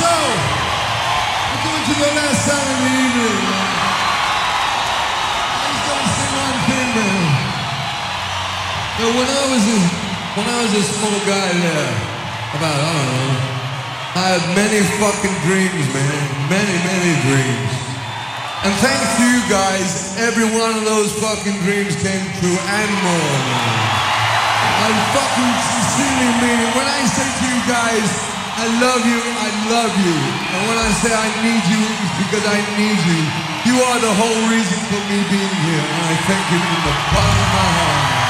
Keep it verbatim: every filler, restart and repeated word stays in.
So, we're going to the last song of the evening. I just gotta say one thing, man. You know, when I was a, when I was a small guy there, about, I don't know, I had many fucking dreams, man. Many, many dreams. And thanks to you guys, every one of those fucking dreams came true and more, man. I fucking sincerely mean it. When I say to you guys, I love you, I love you. And when I say I need you, it's because I need you. You are the whole reason for me being here. And I thank you from the bottom of my heart.